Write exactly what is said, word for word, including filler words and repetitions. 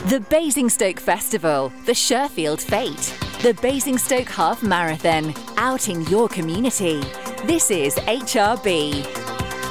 The Basingstoke Festival, the Sherfield Fete, the Basingstoke Half Marathon, outing your community. This is H R B.